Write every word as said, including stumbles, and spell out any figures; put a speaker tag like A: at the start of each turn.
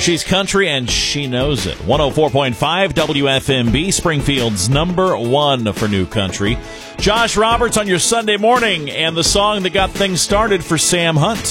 A: She's country, and she knows it. one oh four point five W F M B, Springfield's number one for new country. Josh Roberts on your Sunday morning, and the song that got things started for Sam Hunt.